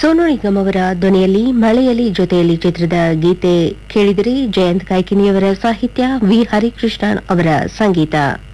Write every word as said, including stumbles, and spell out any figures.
ಸೋನು ನಿಗಮ್ ಅವರ ಧ್ವನಿಯಲ್ಲಿ ಮಳೆಯಲ್ಲಿ ಜೊತೆಯಲ್ಲಿ ಚಿತ್ರದ ಗೀತೆ ಕೇಳಿದರೆ ಜಯಂತ್ ಕಾಯ್ಕಿಣಿಯವರ ಸಾಹಿತ್ಯ ವಿ ಹರಿಕೃಷ್ಣನ್ ಅವರ ಸಂಗೀತ.